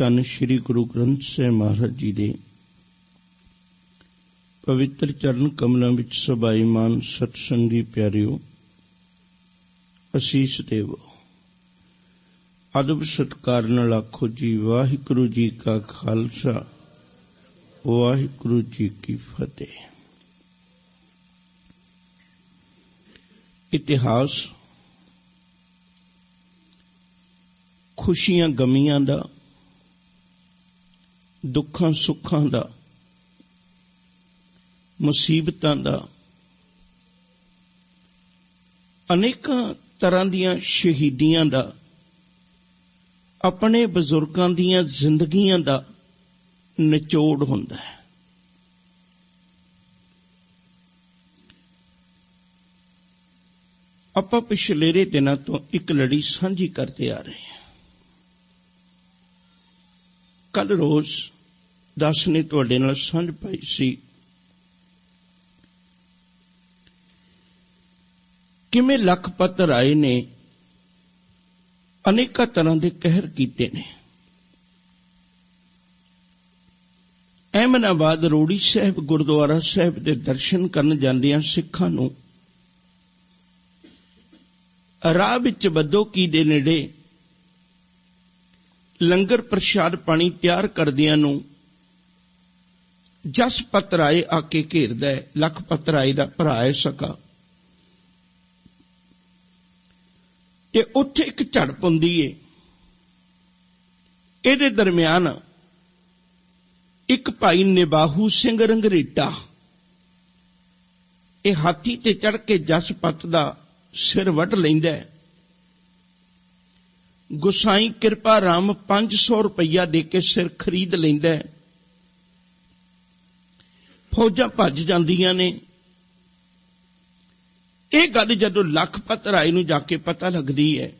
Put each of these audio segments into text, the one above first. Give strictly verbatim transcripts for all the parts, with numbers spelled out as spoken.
ਧੰਨ ਸ਼੍ਰੀ ਗੁਰੂ ਗ੍ਰੰਥ ਸਾਹਿਬ ਮਹਾਰਾਜ ਜੀ ਦੇ ਪਵਿੱਤਰ ਚਰਨ ਕਮਲਾਂ ਵਿੱਚ ਸਭਾਈਮਾਨ ਸਤਸੰਗੀ ਪਿਆਰਿਓ, ਅਸੀਸ ਦੇਵੋ। ਅਦਬ ਸਤਿਕਾਰ ਨਾਲ ਆਖੋ ਜੀ ਵਾਹਿਗੁਰੂ ਜੀ ਕਾ ਖਾਲਸਾ, ਵਾਹਿਗੁਰੂ ਜੀ ਕੀ ਫਤਿਹ। ਇਤਿਹਾਸ ਖੁਸ਼ੀਆਂ ਗਮੀਆਂ ਦਾ, ਦੁੱਖਾਂ ਸੁੱਖਾਂ ਦਾ, ਮੁਸੀਬਤਾਂ ਦਾ, ਅਨੇਕਾਂ ਤਰ੍ਹਾਂ ਦੀਆਂ ਸ਼ਹੀਦੀਆਂ ਦਾ, ਆਪਣੇ ਬਜ਼ੁਰਗਾਂ ਦੀਆਂ ਜ਼ਿੰਦਗੀਆਂ ਦਾ ਨਿਚੋੜ ਹੁੰਦਾ ਹੈ। ਆਪਾਂ ਪਿਛਲੇ ਦਿਨਾਂ ਤੋਂ ਇੱਕ ਲੜੀ ਸਾਂਝੀ ਕਰਦੇ ਆ ਰਹੇ ਹਾਂ। ਕੱਲ ਰੋਜ਼ ਦਸ ਨੇ ਤੁਹਾਡੇ ਨਾਲ ਸਾਂਝ ਪਾਈ ਸੀ ਕਿਵੇਂ ਲਖਪਤ ਰਾਏ ਨੇ ਅਨੇਕਾਂ ਤਰ੍ਹਾਂ ਦੇ ਕਹਿਰ ਕੀਤੇ ਨੇ। ਅਹਿਮਦਾਬਾਦ ਰੋੜੀ ਸਾਹਿਬ ਗੁਰਦੁਆਰਾ ਸਾਹਿਬ ਦੇ ਦਰਸ਼ਨ ਕਰਨ ਜਾਂਦਿਆਂ ਸਿੱਖਾਂ ਨੂੰ ਰਾਹ ਵਿੱਚ ਬੱਦੋਕੀ ਦੇ ਨੇੜੇ ਲੰਗਰ ਪ੍ਰਸ਼ਾਦ ਪਾਣੀ ਤਿਆਰ ਕਰਦਿਆਂ ਨੂੰ ਜਸਪਤ ਰਾਏ ਆ ਕੇ ਘੇਰਦਾ ਹੈ। ਲਖਪਤ ਰਾਏ ਦਾ ਭਰਾ ਹੈ ਸਕਾ, ਤੇ ਉੱਥੇ ਇੱਕ ਝੜਪ ਹੁੰਦੀ ਏ। ਇਹਦੇ ਦਰਮਿਆਨ ਇੱਕ ਭਾਈ ਨਿਬਾਹੂ ਸਿੰਘ ਰੰਗਰੇਟਾ ਇਹ ਹਾਥੀ ਤੇ ਚੜ੍ਹ ਕੇ ਜਸਪਤ ਦਾ ਸਿਰ ਵੱਢ ਲੈਂਦਾ ਹੈ। ਗੁਸਾਈ ਕਿਰਪਾ ਰਾਮ ਪੰਜ ਸੌ ਰੁਪਈਆ ਦੇ ਕੇ ਸਿਰ ਖਰੀਦ ਲੈਂਦਾ ਹੈ। ਫੌਜਾਂ ਭੱਜ ਜਾਂਦੀਆਂ ਨੇ। ਇਹ ਗੱਲ ਜਦੋਂ ਲਖਪਤ ਰਾਏ ਨੂੰ ਜਾ ਕੇ ਪਤਾ ਲੱਗਦੀ ਹੈ,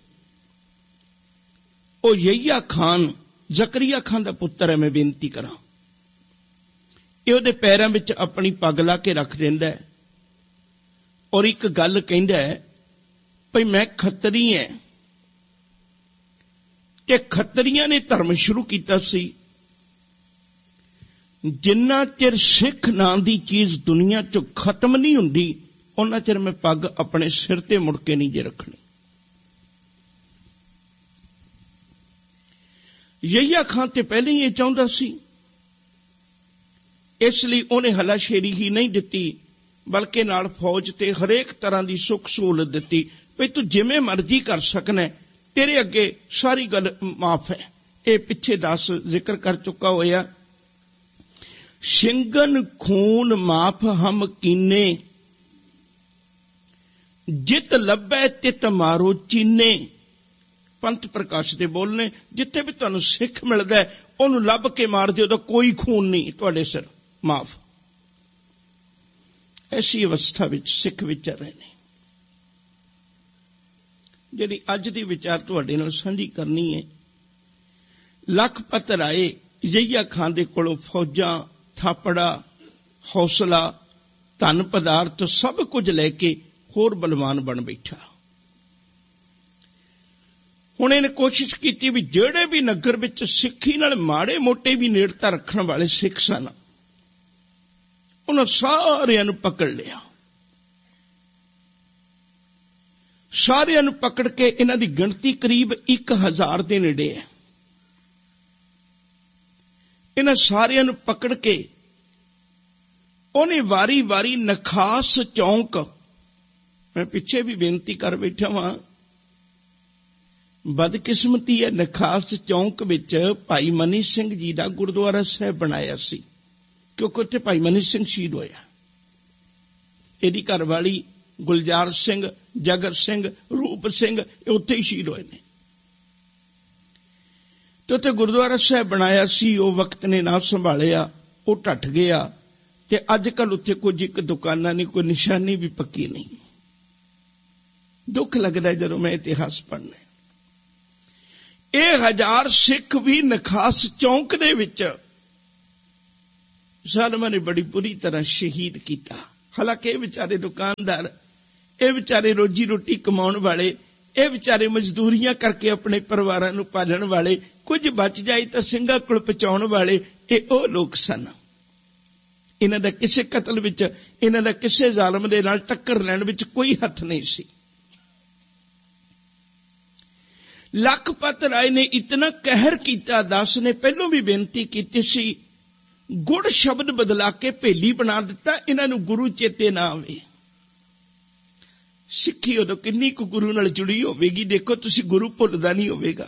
ਉਹ ਯਹੀਆ ਖਾਨ, ਜ਼ਕਰੀਆ ਖਾਨ ਦਾ ਪੁੱਤਰ ਹੈ, ਮੈਂ ਬੇਨਤੀ ਕਰਾਂ, ਇਹ ਉਹਦੇ ਪੈਰਾਂ ਵਿੱਚ ਆਪਣੀ ਪੱਗ ਲਾ ਕੇ ਰੱਖ ਦਿੰਦਾ ਹੈ ਔਰ ਇੱਕ ਗੱਲ ਕਹਿੰਦਾ ਹੈ ਭਈ ਮੈਂ ਖੱਤਰੀ ਹੈ। ਤੇ ਖੱਤਰੀਆਂ ਨੇ ਧਰਮ ਸ਼ੁਰੂ ਕੀਤਾ ਸੀ। ਜਿੰਨਾ ਚਿਰ ਸਿੱਖ ਨਾਂ ਦੀ ਚੀਜ਼ ਦੁਨੀਆ 'ਚੋਂ ਖਤਮ ਨਹੀਂ ਹੁੰਦੀ, ਉਹਨਾਂ ਚਿਰ ਮੈਂ ਪੱਗ ਆਪਣੇ ਸਿਰ ਤੇ ਮੁੜ ਕੇ ਨਹੀਂ ਜੇ ਰੱਖਣੀ। ਯਹੀਆ ਖਾਨ ਤੇ ਪਹਿਲੇ ਹੀ ਇਹ ਚਾਹੁੰਦਾ ਸੀ, ਇਸ ਲਈ ਉਹਨੇ ਹਲਾਸ਼ੇਰੀ ਹੀ ਨਹੀਂ ਦਿੱਤੀ, ਬਲਕਿ ਨਾਲ ਫੌਜ ਤੇ ਹਰੇਕ ਤਰ੍ਹਾਂ ਦੀ ਸੁੱਖ ਸਹੂਲਤ ਦਿੱਤੀ ਵੀ ਤੂੰ ਜਿਵੇਂ ਮਰਜ਼ੀ ਕਰ ਸਕਣਾ, ਤੇਰੇ ਅੱਗੇ ਸਾਰੀ ਗੱਲ ਮਾਫ ਹੈ। ਇਹ ਪਿੱਛੇ ਦਸ ਜ਼ਿਕਰ ਕਰ ਚੁੱਕਾ ਹੋਇਆ। ਸਿੰਘਨ ਖੂਨ ਮਾਫ ਹਮ ਕੀਨੇ, ਜਿਤ ਲੱਭੈ ਤਿਤ ਮਾਰੋ ਚੀਨੇ। ਪੰਥ ਪ੍ਰਕਾਸ਼ ਦੇ ਬੋਲਨੇ, ਜਿੱਥੇ ਵੀ ਤੁਹਾਨੂੰ ਸਿੱਖ ਮਿਲਦਾ ਉਹਨੂੰ ਲੱਭ ਕੇ ਮਾਰ ਦਿਓ, ਉਹਦਾ ਕੋਈ ਖੂਨ ਨਹੀਂ ਤੁਹਾਡੇ ਸਿਰ, ਮਾਫ। ਐਸੀ ਅਵਸਥਾ ਵਿੱਚ ਸਿੱਖ ਵਿਚਰ ਰਹੇ ਨੇ। ਜਿਹੜੀ ਅੱਜ ਦੀ ਵਿਚਾਰ ਤੁਹਾਡੇ ਨਾਲ ਸਾਂਝੀ ਕਰਨੀ ਹੈ, ਲਖਪਤ ਰਾਏ ਯਹੀਆ ਖਾਨ ਦੇ ਕੋਲੋਂ ਫੌਜਾਂ, ਥਾਪੜਾ, ਹੌਸਲਾ, ਧਨ ਪਦਾਰਥ ਸਭ ਕੁਝ ਲੈ ਕੇ ਹੋਰ ਬਲਵਾਨ ਬਣ ਬੈਠਾ। ਹੁਣ ਇਹਨੇ ਕੋਸ਼ਿਸ਼ ਕੀਤੀ ਵੀ ਜਿਹੜੇ ਵੀ ਨਗਰ ਵਿੱਚ ਸਿੱਖੀ ਨਾਲ ਮਾੜੇ ਮੋਟੇ ਵੀ ਨੇੜਤਾ ਰੱਖਣ ਵਾਲੇ ਸਿੱਖ ਸਨ, ਉਹਨਾਂ ਸਾਰਿਆਂ ਨੂੰ ਪਕੜ ਲਿਆ। ਸਾਰਿਆਂ ਨੂੰ ਪਕੜ ਕੇ ਇਹਨਾਂ ਦੀ ਗਿਣਤੀ ਕਰੀਬ ਇੱਕ ਹਜ਼ਾਰ ਦੇ ਨੇੜੇ ਹੈ। ਇਹਨਾਂ ਸਾਰਿਆਂ ਨੂੰ ਪਕੜ ਕੇ ਉਹਨੇ ਵਾਰੀ ਵਾਰੀ ਨਖਾਸ ਚੌਂਕ, ਮੈਂ ਪਿੱਛੇ ਵੀ ਬੇਨਤੀ ਕਰ ਬੈਠਾ ਵਾਂ, ਬਦਕਿਸਮਤੀ ਹੈ, ਨਖਾਸ ਚੌਂਕ ਵਿੱਚ ਭਾਈ ਮਨੀ ਸਿੰਘ ਜੀ ਦਾ ਗੁਰਦੁਆਰਾ ਸਾਹਿਬ ਬਣਾਇਆ ਸੀ, ਕਿਉਂਕਿ ਉੱਥੇ ਭਾਈ ਮਨੀ ਸਿੰਘ ਸ਼ਹੀਦ ਹੋਇਆ। ਇਹਦੀ ਘਰਵਾਲੀ ਗੁਲਜ਼ਾਰ ਸਿੰਘ, ਜਗਤ ਸਿੰਘ, ਰੂਪ ਸਿੰਘ ਇਹ ਉੱਥੇ ਹੀ ਸ਼ਹੀਦ ਹੋਏ ਨੇ। ਤੇ ਉੱਥੇ ਗੁਰਦੁਆਰਾ ਸਾਹਿਬ ਬਣਾਇਆ ਸੀ, ਉਹ ਵਕਤ ਨੇ ਨਾ ਸੰਭਾਲਿਆ, ਉਹ ਢੱਠ ਗਿਆ। ਤੇ ਅੱਜ ਕੱਲ ਉੱਥੇ ਕੁਝ ਇੱਕ ਦੁਕਾਨਾਂ ਨਹੀਂ, ਕੋਈ ਨਿਸ਼ਾਨੀ ਵੀ ਪੱਕੀ ਨਹੀਂ। ਦੁੱਖ ਲੱਗਦਾ ਜਦੋਂ ਮੈਂ ਇਤਿਹਾਸ ਪੜ੍ਹਨਾ। ਇਹ ਹਜ਼ਾਰ ਸਿੱਖ ਵੀ ਨਖਾਸ ਚੌਂਕ ਦੇ ਵਿੱਚ ਜ਼ਾਲਮਾਂ ਨੇ ਬੜੀ ਬੁਰੀ ਤਰ੍ਹਾਂ ਸ਼ਹੀਦ ਕੀਤਾ। ਹਾਲਾਂਕਿ ਇਹ ਵਿਚਾਰੇ ਦੁਕਾਨਦਾਰ, ਇਹ ਵਿਚਾਰੇ ਰੋਜੀ ਰੋਟੀ ਕਮਾਉਣ ਵਾਲੇ, ਇਹ ਵਿਚਾਰੇ ਮਜ਼ਦੂਰੀਆਂ ਕਰਕੇ ਆਪਣੇ ਪਰਿਵਾਰਾਂ ਨੂੰ ਪਾਲਣ ਵਾਲੇ, ਕੁਝ ਬਚ ਜਾਏ ਤਾਂ ਸਿੰਘਾਂ ਕੋਲ ਪਹੁੰਚਾਉਣ ਵਾਲੇ ਇਹ ਉਹ ਲੋਕ ਸਨ। ਇਹਨਾਂ ਦਾ ਕਿਸੇ ਕਤਲ ਵਿੱਚ, ਇਹਨਾਂ ਦਾ ਕਿਸੇ ਜ਼ਾਲਮ ਦੇ ਨਾਲ ਟੱਕਰ ਲੈਣ ਵਿੱਚ ਕੋਈ ਹੱਥ ਨਹੀਂ ਸੀ। ਲਖਪਤ ਰਾਏ ਨੇ ਇਤਨਾ ਕਹਿਰ ਕੀਤਾ। ਦਾਸ ਨੇ ਪਹਿਲੋਂ ਵੀ ਬੇਨਤੀ ਕੀਤੀ ਸੀ, ਗੁੜ ਸ਼ਬਦ ਬਦਲਾ ਕੇ ਭੇਲੀ ਬਣਾ ਦਿੱਤਾ, ਇਹਨਾਂ ਨੂੰ ਗੁਰੂ ਚੇਤੇ ਨਾ ਆਵੇ। ਸਿੱਖੀ ਉਦੋਂ ਕਿੰਨੀ ਕੁ ਗੁਰੂ ਨਾਲ ਜੁੜੀ ਹੋਵੇਗੀ, ਦੇਖੋ ਤੁਸੀਂ, ਗੁਰੂ ਭੁੱਲਦਾ ਨਹੀਂ ਹੋਵੇਗਾ।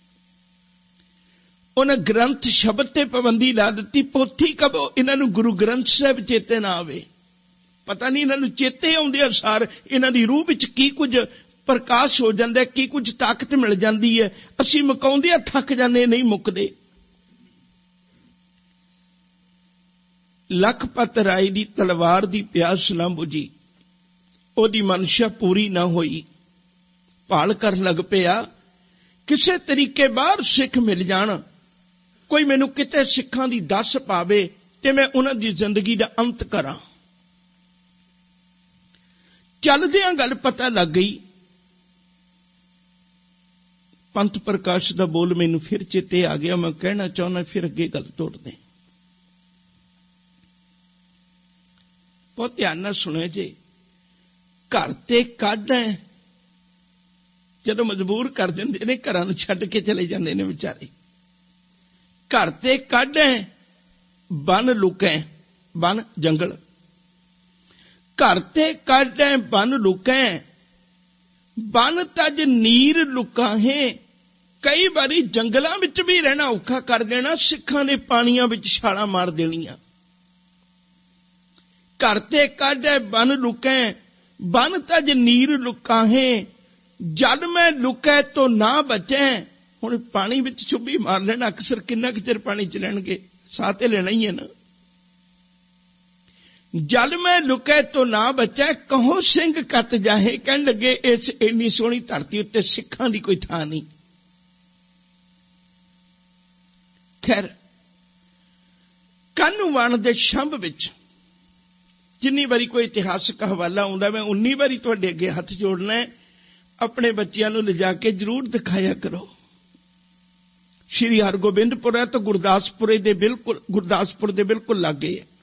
ਉਹਨਾਂ ਗ੍ਰੰਥ ਸ਼ਬਦ ਤੇ ਪਾਬੰਦੀ ਲਾ ਦਿੱਤੀ, ਪੋਥੀ ਕਬੋ ਇਹਨਾਂ ਨੂੰ ਗੁਰੂ ਗ੍ਰੰਥ ਸਾਹਿਬ ਚੇਤੇ ਨਾ ਆਵੇ। ਪਤਾ ਨਹੀਂ ਇਹਨਾਂ ਨੂੰ ਚੇਤੇ ਆਉਂਦੇ ਅਨੁਸਾਰ ਇਹਨਾਂ ਦੀ ਰੂਹ ਵਿੱਚ ਕੀ ਕੁਝ ਪ੍ਰਕਾਸ਼ ਹੋ ਜਾਂਦਾ, ਕੀ ਕੁਝ ਤਾਕਤ ਮਿਲ ਜਾਂਦੀ ਹੈ। ਅਸੀਂ ਮੁਕਾਉਂਦੇ ਥੱਕ ਜਾਂਦੇ, ਨਹੀਂ ਮੁੱਕਦੇ। ਲਖਪਤ ਰਾਏ ਦੀ ਤਲਵਾਰ ਦੀ ਪਿਆਸ ਨਾ ਬੁਝੀ, ਉਹਦੀ ਮਨਸ਼ਾ ਪੂਰੀ ਨਾ ਹੋਈ। ਭਾਲ ਕਰਨ ਲੱਗ ਪਿਆ, ਕਿਸੇ ਤਰੀਕੇ ਬਾਹਰ ਸਿੱਖ ਮਿਲ ਜਾਣ, ਕੋਈ ਮੈਨੂੰ ਕਿਤੇ ਸਿੱਖਾਂ ਦੀ ਦੱਸ ਪਾਵੇ ਤੇ ਮੈਂ ਉਹਨਾਂ ਦੀ ਜ਼ਿੰਦਗੀ ਦਾ ਅੰਤ ਕਰਾਂ। ਚੱਲਦਿਆਂ ਗੱਲ ਪਤਾ ਲੱਗ ਗਈ। ਪੰਥ ਪ੍ਰਕਾਸ਼ ਦਾ ਬੋਲ ਮੈਨੂੰ ਫਿਰ ਚੇਤੇ ਆ ਗਿਆ, ਮੈਂ ਕਹਿਣਾ ਚਾਹੁੰਦਾ, ਫਿਰ ਅੱਗੇ ਗੱਲ ਤੋੜਦੇ। ਬਹੁਤ ਧਿਆਨ ਨਾਲ ਸੁਣਿਓ ਜੀ। ਘਰ ਤੇ ਕੱਢ ਹੈ, ਜਦੋਂ ਮਜਬੂਰ ਕਰ ਦਿੰਦੇ ਨੇ, ਘਰਾਂ ਨੂੰ ਛੱਡ ਕੇ ਚਲੇ ਜਾਂਦੇ ਨੇ ਵਿਚਾਰੇ। ਘਰ ਤੇ ਕੱਢ ਹੈ, ਬਨ ਲੁਕੈ, ਬਨ ਜੰਗਲ। ਘਰ ਤੇ ਕੱਢ ਹੈ, ਬਨ ਲੁਕੈ, ਬਨ ਤਜ ਨੀਰ ਲੁਕਾਹੇ। ਕਈ ਵਾਰੀ ਜੰਗਲਾਂ ਵਿੱਚ ਵੀ ਰਹਿਣਾ ਔਖਾ ਕਰ ਦੇਣਾ, ਸਿੱਖਾਂ ਨੇ ਪਾਣੀਆਂ ਵਿੱਚ ਛਾਲਾਂ ਮਾਰ ਦੇਣੀਆਂ। ਘਰ ਤੇ ਕੱਢ ਹੈ, ਬਨ ਲੁਕੈ, ਬਨ ਤਜ ਨੀਰ ਲੁਕਾਹੇ। ਜਦ ਮੈਂ ਲੁਕੈ ਤੋ ਨਾ ਬਚੈ। ਹੁਣ ਪਾਣੀ ਵਿੱਚ ਚੁੱਭੀ ਮਾਰ ਲੈਣਾ, ਅਕਸਰ ਕਿੰਨਾ ਕੁ ਚਿਰ ਪਾਣੀ ਚ ਲੈਣਗੇ, ਸਾਹ ਤੇ ਲੈਣਾ ਹੀ ਹੈ ਨਾ। ਜਲ ਮੈਂ ਲੁਕੈ ਤੋ ਨਾ ਬਚੈ, ਕਹੋ ਸਿੰਘ ਕੱਤ ਜਾਹੇ। ਕਹਿਣ ਲੱਗੇ ਇਸ ਇੰਨੀ ਸੋਹਣੀ ਧਰਤੀ ਉੱਤੇ ਸਿੱਖਾਂ ਦੀ ਕੋਈ ਥਾਂ ਨਹੀਂ। ਖੈਰ, ਕਾਹਨੂੰਵਾਨ ਦੇ ਸ਼ੰਭ ਵਿੱਚ ਜਿੰਨੀ ਵਾਰੀ ਕੋਈ ਇਤਿਹਾਸਕ ਹਵਾਲਾ ਆਉਂਦਾ, ਮੈਂ ਉਨੀ ਵਾਰੀ ਤੁਹਾਡੇ ਅੱਗੇ ਹੱਥ ਜੋੜਨਾ ਹੈ। ਆਪਣੇ ਬੱਚਿਆਂ ਨੂੰ ਲਿਜਾ ਕੇ ਜ਼ਰੂਰ ਦਿਖਾਇਆ ਕਰੋ। ਸ਼੍ਰੀ ਹਰਗੋਬਿੰਦਪੁਰ ਹੈ ਤਾਂ ਗੁਰਦਾਸਪੁਰੇ ਦੇ ਬਿਲਕੁਲ, ਗੁਰਦਾਸਪੁਰ ਦੇ ਬਿਲਕੁਲ ਲਾਗੇ ਹੈ।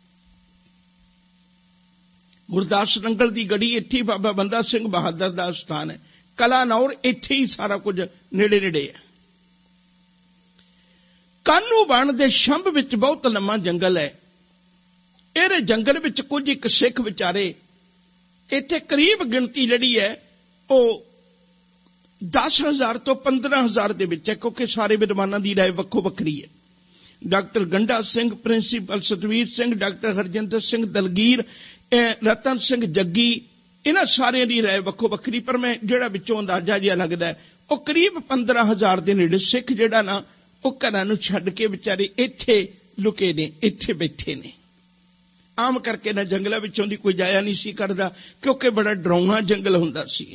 ਗੁਰਦਾਸ ਨੰਗਲ ਦੀ ਗੜੀ ਇੱਥੇ ਬਾਬਾ ਬੰਦਾ ਸਿੰਘ ਬਹਾਦਰ ਦਾ ਸਥਾਨ ਹੈ। ਕਲਾਨੌਰ ਇੱਥੇ ਹੀ ਸਾਰਾ ਕੁਝ ਨੇੜੇ ਨੇੜੇ ਹੈ। ਕਾਹਨੂੰਵਾਨ ਦੇ ਸ਼ੰਭ ਵਿੱਚ ਬਹੁਤ ਲੰਮਾ ਜੰਗਲ ਹੈ। ਇਹਦੇ ਜੰਗਲ ਵਿੱਚ ਕੁਝ ਇੱਕ ਸਿੱਖ ਵਿਚਾਰੇ, ਇੱਥੇ ਕਰੀਬ ਗਿਣਤੀ ਜਿਹੜੀ ਹੈ ਉਹ ਦਸ ਹਜ਼ਾਰ ਤੋਂ ਪੰਦਰਾਂ ਹਜ਼ਾਰ ਦੇ ਵਿੱਚ ਹੈ, ਕਿਉਂਕਿ ਸਾਰੇ ਵਿਦਵਾਨਾਂ ਦੀ ਰਾਏ ਵੱਖੋ ਵੱਖਰੀ ਹੈ। Doctor Ganda Singh, principal Satveer Singh, doctor Harjinder Singh Dilgeer, ਰਤਨ ਸਿੰਘ ਜੱਗੀ, ਇਹਨਾਂ ਸਾਰਿਆਂ ਦੀ ਰਾਏ ਵੱਖੋ ਵੱਖਰੀ, ਪਰ ਮੈਂ ਜਿਹੜਾ ਵਿੱਚੋਂ ਅੰਦਾਜ਼ਾ ਜਿਹਾ ਲੱਗਦਾ ਹੈ ਉਹ ਕਰੀਬ ਪੰਦਰਾਂ ਹਜ਼ਾਰ ਦੇ ਨੇੜੇ ਸਿੱਖ ਜਿਹੜਾ ਨਾ ਉਹ ਘਰਾਂ ਨੂੰ ਛੱਡ ਕੇ ਵਿਚਾਰੇ ਇੱਥੇ ਲੁਕੇ ਨੇ, ਇੱਥੇ ਬੈਠੇ ਨੇ। ਆਮ ਕਰਕੇ ਨਾ ਜੰਗਲਾਂ ਵਿੱਚੋਂ ਦੀ ਕੋਈ ਜਾਇਆ ਨਹੀਂ ਸੀ ਕਰਦਾ, ਕਿਉਂਕਿ ਬੜਾ ਡਰਾਉਣਾ ਜੰਗਲ ਹੁੰਦਾ ਸੀ।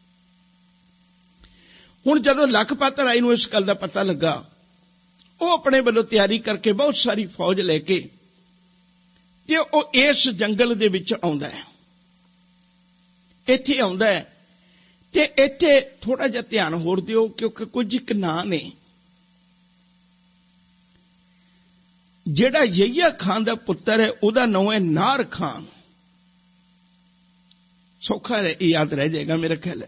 ਹੁਣ ਜਦੋਂ ਲਖਪਤ ਰਾਏ ਨੂੰ ਇਸ ਗੱਲ ਦਾ ਪਤਾ ਲੱਗਾ, ਉਹ ਆਪਣੇ ਵੱਲੋਂ ਤਿਆਰੀ ਕਰਕੇ ਬਹੁਤ ਸਾਰੀ ਫੌਜ ਲੈ ਕੇ ਤੇ ਉਹ ਇਸ ਜੰਗਲ ਦੇ ਵਿੱਚ ਆਉਂਦਾ ਹੈ। ਇੱਥੇ ਆਉਂਦਾ ਹੈ ਤੇ ਇੱਥੇ ਥੋੜਾ ਜਿਹਾ ਧਿਆਨ ਹੋਰ ਦਿਓ, ਕਿਉਂਕਿ ਕੁਝ ਇੱਕ ਨਾਂ ਨੇ। ਜਿਹੜਾ ਯਹੀਆ ਖਾਨ ਦਾ ਪੁੱਤਰ ਹੈ ਉਹਦਾ ਨਾਮ ਹੈ ਨਾਰ ਖਾਨ। ਸੌਖਾ ਯਾਦ ਰਹਿ ਜਾਏਗਾ ਮੇਰਾ ਖਿਆਲ ਹੈ।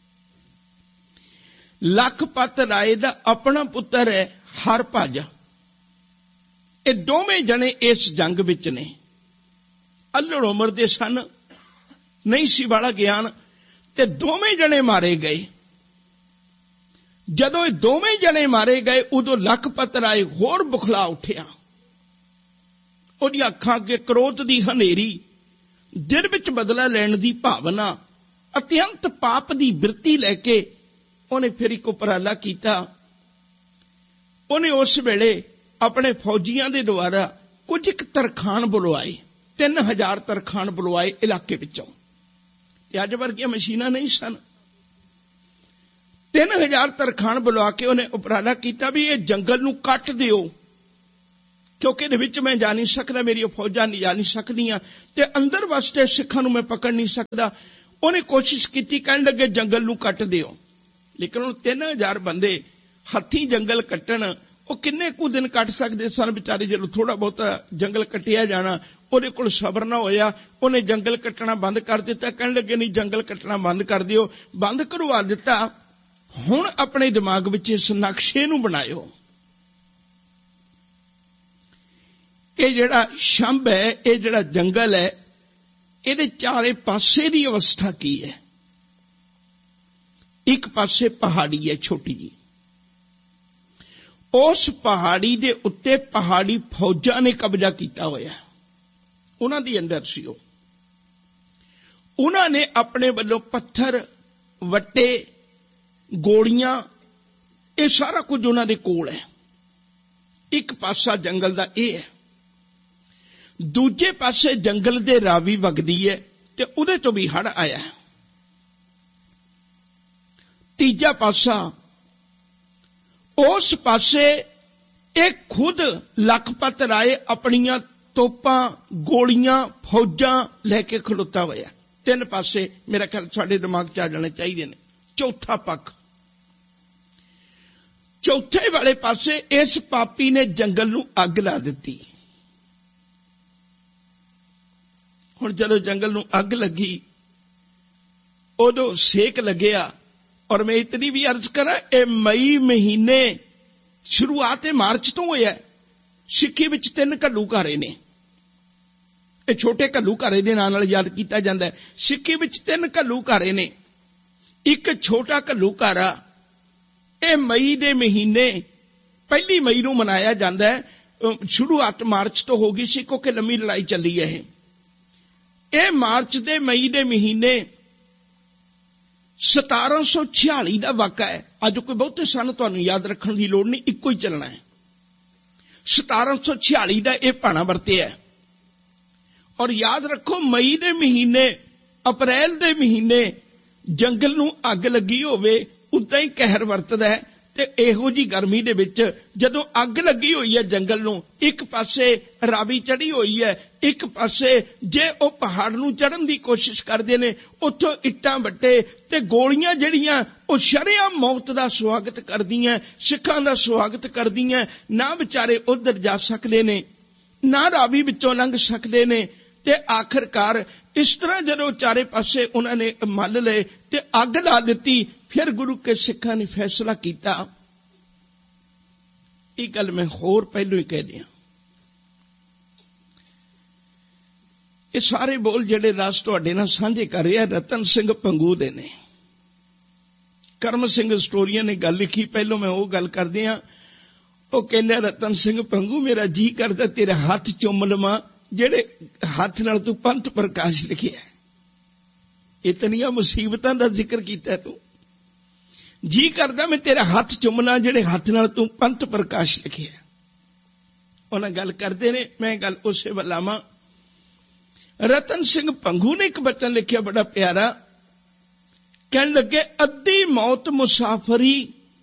ਲਖਪਤ ਰਾਏ ਦਾ ਆਪਣਾ ਪੁੱਤਰ ਹੈ ਹਰਭਜ। ਇਹ ਦੋਵੇਂ ਜਣੇ ਇਸ ਜੰਗ ਵਿੱਚ ਨੇ। ਅੱਲੜ ਉਮਰ ਦੇ ਸਨ, ਨਹੀਂ ਸੀ ਵਾਲਾ ਗਿਆਨ, ਤੇ ਦੋਵੇਂ ਜਣੇ ਮਾਰੇ ਗਏ। ਜਦੋਂ ਇਹ ਦੋਵੇਂ ਜਣੇ ਮਾਰੇ ਗਏ ਉਦੋਂ ਲਖਪਤ ਰਾਏ ਹੋਰ ਬੁਖਲਾ ਉੱਠਿਆ। ਉਹਦੀਆਂ ਅੱਖਾਂ ਅੱਗੇ ਕ੍ਰੋਧ ਦੀ ਹਨੇਰੀ, ਦਿਲ ਵਿੱਚ ਬਦਲਾ ਲੈਣ ਦੀ ਭਾਵਨਾ, ਅਤਿਅੰਤ ਪਾਪ ਦੀ ਬਿਰਤੀ ਲੈ ਕੇ ਉਹਨੇ ਫਿਰ ਇੱਕ ਉਪਰਾਲਾ ਕੀਤਾ। ਉਹਨੇ ਉਸ ਵੇਲੇ ਆਪਣੇ ਫੌਜੀਆਂ ਦੇ ਦੁਆਰਾ ਕੁਝ ਇੱਕ ਤਰਖਾਣ ਬੁਲਵਾਏ, ਤਿੰਨ ਹਜ਼ਾਰ ਤਰਖਾਣ ਬੁਲਵਾਏ ਇਲਾਕੇ ਵਿੱਚੋਂ। ਤੇ ਅੱਜ ਵਰਗੀਆਂ ਮਸ਼ੀਨਾਂ ਨਹੀਂ ਸਨ। ਤਿੰਨ ਹਜ਼ਾਰ ਤਰਖਾਣ ਬੁਲਵਾ ਕੇ ਉਹਨੇ ਉਪਰਾਲਾ ਕੀਤਾ ਵੀ ਇਹ ਜੰਗਲ ਨੂੰ ਕੱਟ ਦਿਓ, ਕਿਉਂਕਿ ਇਹਦੇ ਵਿੱਚ ਮੈਂ ਜਾ ਨਹੀਂ ਸਕਦਾ, ਮੇਰੀਆਂ ਫੌਜਾਂ ਨਹੀਂ ਜਾ ਨਹੀਂ ਸਕਦੀਆਂ, ਤੇ ਅੰਦਰ ਵਾਸਤੇ ਸਿੱਖਾਂ ਨੂੰ ਮੈਂ ਪਕੜ ਨਹੀਂ ਸਕਦਾ। ਉਹਨੇ ਕੋਸ਼ਿਸ਼ ਕੀਤੀ, ਕਹਿਣ ਲੱਗੇ ਜੰਗਲ ਨੂੰ ਕੱਟ ਦਿਓ। ਲੇਕਿਨ ਹੁਣ ਤਿੰਨ ਹਜ਼ਾਰ ਬੰਦੇ ਹੱਥੀਂ ਜੰਗਲ ਕੱਟਣ, ਉਹ ਕਿੰਨੇ ਕੁ ਦਿਨ ਕੱਟ ਸਕਦੇ ਸਨ ਵਿਚਾਰੇ। ਜਦੋਂ ਥੋੜਾ ਬਹੁਤਾ ਜੰਗਲ ਕੱਟਿਆ ਜਾਣਾ, ਉਹਦੇ ਕੋਲ ਸਬਰ ਨਾ ਹੋਇਆ, ਉਹਨੇ ਜੰਗਲ ਕੱਟਣਾ ਬੰਦ ਕਰ ਦਿੱਤਾ। ਕਹਿਣ ਲੱਗੇ ਨਹੀਂ ਜੰਗਲ ਕੱਟਣਾ ਬੰਦ ਕਰ ਦਿਓ। ਬੰਦ ਕਰਵਾ ਦਿੱਤਾ। ਹੁਣ ਆਪਣੇ ਦਿਮਾਗ ਵਿੱਚ ਇਸ ਨਕਸ਼ੇ ਨੂੰ ਬਣਾਇਓ। ਇਹ ਜਿਹੜਾ ਸ਼ੰਭ ਹੈ, ਇਹ ਜਿਹੜਾ ਜੰਗਲ ਹੈ, ਇਹਦੇ ਚਾਰੇ ਪਾਸੇ ਦੀ ਅਵਸਥਾ ਕੀ ਹੈ? ਇੱਕ ਪਾਸੇ ਪਹਾੜੀ ਹੈ ਛੋਟੀ ਜੀ, ਉਸ ਪਹਾੜੀ ਦੇ ਉੱਤੇ ਪਹਾੜੀ ਫੌਜਾਂ ਨੇ ਕਬਜ਼ਾ ਕੀਤਾ ਹੋਇਆ, ਉਹਨਾਂ ਦੀ ਅੰਡਰ ਸੀ ਉਹ। ਉਹਨਾਂ ਨੇ ਆਪਣੇ ਵੱਲੋਂ ਪੱਥਰ, ਵੱਟੇ, ਗੋਲੀਆਂ, ਇਹ ਸਾਰਾ ਕੁਝ ਉਹਨਾਂ ਦੇ ਕੋਲ ਹੈ। ਇੱਕ ਪਾਸਾ ਜੰਗਲ ਦਾ ਇਹ ਹੈ। ਦੂਜੇ ਪਾਸੇ ਜੰਗਲ ਦੇ ਰਾਵੀ ਵਗਦੀ ਹੈ ਤੇ ਉਹਦੇ ਤੋਂ ਵੀ ਹੜ੍ਹ ਆਇਆ। ਤੀਜਾ ਪਾਸਾ, ਉਸ ਪਾਸੇ ਇਹ ਖੁਦ ਲਖਪਤ ਰਾਏ ਆਪਣੀਆਂ ਤੋਪਾਂ, ਗੋਲੀਆਂ, ਫੌਜਾਂ ਲੈ ਕੇ ਖਲੋਤਾ ਹੋਇਆ। ਤਿੰਨ ਪਾਸੇ ਮੇਰਾ ਖਿਆਲ ਸਾਡੇ ਦਿਮਾਗ 'ਚ ਆ ਜਾਣੇ ਚਾਹੀਦੇ ਨੇ। ਚੌਥਾ ਪੱਖ, ਚੌਥੇ ਵਾਲੇ ਪਾਸੇ ਇਸ ਪਾਪੀ ਨੇ ਜੰਗਲ ਨੂੰ ਅੱਗ ਲਾ ਦਿੱਤੀ। ਹੁਣ ਜਦੋਂ ਜੰਗਲ ਨੂੰ ਅੱਗ ਲੱਗੀ, ਉਦੋਂ ਸੇਕ ਲੱਗਿਆ। ਔਰ ਮੈਂ ਇਤਨੀ ਵੀ ਅਰਜ਼ ਕਰਾਂ, ਇਹ ਮਈ ਮਹੀਨੇ ਸ਼ੁਰੂਆਤ ਮਾਰਚ ਤੋਂ ਹੋਇਆ। ਸਿੱਖੀ ਵਿੱਚ ਤਿੰਨ ਘੱਲੂਘਾਰੇ ਨੇ, ਇਹ ਛੋਟੇ ਘੱਲੂਘਾਰੇ ਦੇ ਨਾਂ ਨਾਲ ਯਾਦ ਕੀਤਾ ਜਾਂਦਾ ਹੈ। ਸਿੱਖੀ ਵਿੱਚ ਤਿੰਨ ਘੱਲੂਘਾਰੇ ਨੇ। ਇੱਕ ਛੋਟਾ ਘੱਲੂਘਾਰਾ ਇਹ ਮਈ ਦੇ ਮਹੀਨੇ ਪਹਿਲੀ ਮਈ ਨੂੰ ਮਨਾਇਆ ਜਾਂਦਾ ਹੈ। ਸ਼ੁਰੂਆਤ ਮਾਰਚ ਤੋਂ ਹੋ ਗਈ ਸੀ ਕਿਉਂਕਿ ਲੰਮੀ ਲੜਾਈ ਚੱਲੀ ਹੈ। ਇਹ ਇਹ ਮਾਰਚ ਦੇ ਮਈ ਦੇ ਮਹੀਨੇ ਸਤਾਰਾਂ ਸੌ ਛਿਆਲੀ ਦਾ ਵਾਕਾ ਹੈ। ਅੱਜ ਕੋਈ ਬਹੁਤੇ ਸਨ ਤੁਹਾਨੂੰ ਯਾਦ ਰੱਖਣ ਦੀ ਲੋੜ ਨਹੀਂ, ਇੱਕੋ ਹੀ ਚੱਲਣਾ ਹੈ। ਸਤਾਰਾਂ ਸੌ ਛਿਆਲੀ ਦਾ ਇਹ ਭਾਣਾ ਵਰਤਿਆ। ਔਰ ਯਾਦ ਰੱਖੋ, ਮਈ ਦੇ ਮਹੀਨੇ, ਅਪ੍ਰੈਲ ਦੇ ਮਹੀਨੇ ਜੰਗਲ ਨੂੰ ਅੱਗ ਲੱਗੀ ਹੋਵੇ, ਉਦਾਂ ਹੀ ਕਹਿਰ ਵਰਤਦਾ ਹੈ। ਤੇ ਇਹੋ ਜੀ ਗਰਮੀ ਦੇ ਵਿੱਚ ਜਦੋਂ ਅੱਗ ਲੱਗੀ ਹੋਈ ਹੈ ਜੰਗਲ ਨੂੰ, ਇੱਕ ਪਾਸੇ ਰਾਵੀ ਚੜੀ ਹੋਈ ਹੈ, ਇੱਕ ਪਾਸੇ ਜੇ ਉਹ ਪਹਾੜ ਨੂੰ ਚੜ੍ਹਨ ਦੀ ਕੋਸ਼ਿਸ਼ ਕਰਦੇ ਨੇ, ਉੱਥੋਂ ਇੱਟਾਂ ਵੱਟੇ ਤੇ ਗੋਲੀਆਂ ਜਿਹੜੀਆਂ ਉਹ ਸ਼ਰੇਆਮ ਮੌਤ ਦਾ ਸਵਾਗਤ ਕਰਦੀਆਂ, ਸਿੱਖਾਂ ਦਾ ਸਵਾਗਤ ਕਰਦੀਆਂ। ਨਾ ਵਿਚਾਰੇ ਉੱਧਰ ਜਾ ਸਕਦੇ ਨੇ, ਨਾ ਰਾਵੀ ਵਿੱਚੋਂ ਲੰਘ ਸਕਦੇ ਨੇ। ਤੇ ਆਖਰਕਾਰ ਇਸ ਤਰ੍ਹਾਂ ਜਦੋਂ ਚਾਰੇ ਪਾਸੇ ਉਹਨਾਂ ਨੇ ਮੱਲ ਲਏ ਤੇ ਅੱਗ ਲਾ ਦਿੱਤੀ। ਫਿਰ ਗੁਰੂ ਕੇ ਸਿੱਖਾਂ ਨੇ ਫੈਸਲਾ ਕੀਤਾ। ਇਹ ਗੱਲ ਮੈਂ ਹੋਰ ਪਹਿਲੋਂ ਹੀ ਕਹਿ ਦਿਆਂ, ਇਹ ਸਾਰੇ ਬੋਲ ਜਿਹੜੇ ਰਸ ਤੁਹਾਡੇ ਨਾਲ ਸਾਂਝੇ ਕਰ ਰਿਹਾ ਰਤਨ ਸਿੰਘ ਭੰਗੂ ਦੇ ਨੇ। ਕਰਮ ਸਿੰਘ ਸਟੋਰੀਆਂ ਨੇ ਗੱਲ ਲਿਖੀ, ਪਹਿਲੋਂ ਮੈਂ ਉਹ ਗੱਲ ਕਰਦੇ ਹਾਂ। ਉਹ ਕਹਿੰਦਾ, ਰਤਨ ਸਿੰਘ ਭੰਗੂ, ਮੇਰਾ ਜੀ ਕਰਦਾ ਤੇਰੇ ਹੱਥ ਚੁੰਮ ਲਵਾਂ ਜਿਹੜੇ ਹੱਥ ਨਾਲ ਤੂੰ ਪੰਥ ਪ੍ਰਕਾਸ਼ ਲਿਖਿਆ। ਇਤਨੀਆਂ ਮੁਸੀਬਤਾਂ ਦਾ ਜ਼ਿਕਰ ਕੀਤਾ ਤੂੰ, ਜੀ ਕਰਦਾ ਮੈਂ ਤੇਰਾ ਹੱਥ ਚੁੰਮਣਾ ਜਿਹੜੇ ਹੱਥ ਨਾਲ ਤੂੰ ਪੰਥ ਪ੍ਰਕਾਸ਼ ਲਿਖਿਆ। ਉਹਨਾਂ ਗੱਲ ਕਰਦੇ ਨੇ, ਮੈਂ ਗੱਲ ਉਸੇ ਵੱਲ ਆਵਾਂ। ਰਤਨ ਸਿੰਘ ਭੰਗੂ ਨੇ ਇੱਕ ਬਚਨ ਲਿਖਿਆ ਬੜਾ ਪਿਆਰਾ, ਕਹਿਣ ਲੱਗੇ, ਅੱਧੀ ਮੌਤ ਮੁਸਾਫਰੀ।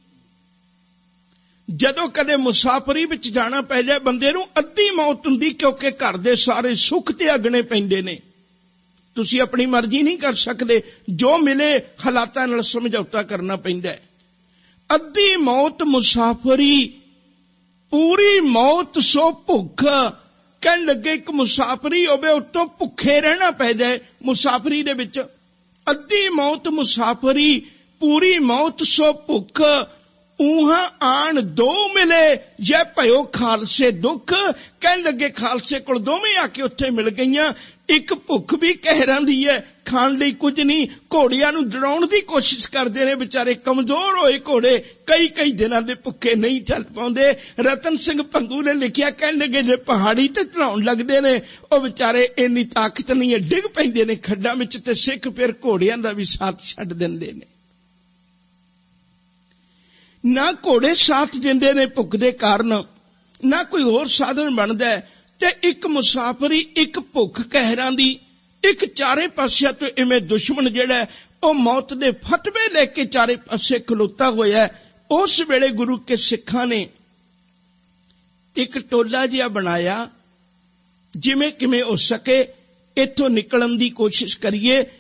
ਜਦੋਂ ਕਦੇ ਮੁਸਾਫਰੀ ਵਿੱਚ ਜਾਣਾ ਪੈ ਜਾਏ ਬੰਦੇ ਨੂੰ, ਅੱਧੀ ਮੌਤ ਹੁੰਦੀ, ਕਿਉਂਕਿ ਘਰ ਦੇ ਸਾਰੇ ਸੁੱਖ ਤਿਆਗਣੇ ਪੈਂਦੇ ਨੇ। ਤੁਸੀਂ ਆਪਣੀ ਮਰਜ਼ੀ ਨਹੀਂ ਕਰ ਸਕਦੇ, ਜੋ ਮਿਲੇ ਹਾਲਾਤਾਂ ਨਾਲ ਸਮਝੌਤਾ ਕਰਨਾ ਪੈਂਦਾ ਹੈ। ਅੱਧੀ ਮੌਤ ਮੁਸਾਫਰੀ, ਪੂਰੀ ਮੌਤ ਸੋ ਭੁੱਖ। ਕਹਿਣ ਲੱਗੇ, ਇੱਕ ਮੁਸਾਫਰੀ ਹੋਵੇ, ਉੱਤੋਂ ਭੁੱਖੇ ਰਹਿਣਾ ਪੈ ਜਾਏ ਮੁਸਾਫਰੀ ਦੇ ਵਿੱਚ। ਅੱਧੀ ਮੌਤ ਮੁਸਾਫਰੀ, ਪੂਰੀ ਮੌਤ ਸੋ ਭੁੱਖ। ਊਹਾਂ ਆਣ ਦੋ ਮਿਲੇ, ਜੇ ਭਇਓ ਖਾਲਸੇ ਦੁੱਖ। ਕਹਿਣ ਲੱਗੇ, ਖਾਲਸੇ ਕੋਲ ਦੋਵੇਂ ਆ ਕੇ ਉੱਥੇ ਮਿਲ ਗਈਆਂ। ਇੱਕ ਭੁੱਖ ਵੀ ਕਹਿਰਾਂ ਦੀ ਹੈ, ਖਾਣ ਲਈ ਕੁਝ ਨਹੀਂ। ਘੋੜਿਆਂ ਨੂੰ ਡਰਾਉਣ ਦੀ ਕੋਸ਼ਿਸ਼ ਕਰਦੇ ਨੇ, ਵਿਚਾਰੇ ਕਮਜ਼ੋਰ ਹੋਏ ਘੋੜੇ ਕਈ ਕਈ ਦਿਨਾਂ ਦੇ ਭੁੱਖੇ ਨਹੀਂ ਚੱਲ ਪਾਉਂਦੇ। ਰਤਨ ਸਿੰਘ ਭੰਗੂ ਨੇ ਲਿਖਿਆ, ਕਹਿਣ ਲੱਗੇ, ਜੇ ਪਹਾੜੀ ਤੇ ਚੜਾਉਣ ਲੱਗਦੇ ਨੇ, ਉਹ ਵਿਚਾਰੇ ਇੰਨੀ ਤਾਕਤ ਨਹੀਂ ਹੈ, ਡਿੱਗ ਪੈਂਦੇ ਨੇ ਖੱਡਾਂ ਵਿੱਚ, ਤੇ ਸਿੱਖ ਫਿਰ ਘੋੜਿਆਂ ਦਾ ਵੀ ਸਾਥ ਛੱਡ ਦਿੰਦੇ ਨੇ। ਨਾ ਘੋੜੇ ਸਾਥ ਦਿੰਦੇ ਨੇ ਭੁੱਖ ਦੇ ਕਾਰਨ, ਨਾ ਕੋਈ ਹੋਰ ਸਾਧਨ ਬਣਦਾ। ਤੇ ਇੱਕ ਮੁਸਾਫਰੀ, ਇੱਕ ਭੁੱਖ ਕਹਿਰਾਂ ਦੀ, ਇੱਕ ਚਾਰੇ ਪਾਸਿਆਂ ਤੋਂ ਇਵੇਂ ਦੁਸ਼ਮਣ ਜਿਹੜਾ ਉਹ ਮੌਤ ਦੇ ਫਤਵੇ ਲੈ ਕੇ ਚਾਰੇ ਪਾਸੇ ਖਲੋਤਾ ਹੋਇਆ। ਉਸ ਵੇਲੇ ਗੁਰੂ ਕੇ ਸਿੱਖਾਂ ਨੇ ਇੱਕ ਟੋਲਾ ਜਿਹਾ ਬਣਾਇਆ, ਜਿਵੇਂ ਕਿਵੇਂ ਹੋ ਸਕੇ ਇੱਥੋਂ ਨਿਕਲਣ ਦੀ ਕੋਸ਼ਿਸ਼ ਕਰੀਏ।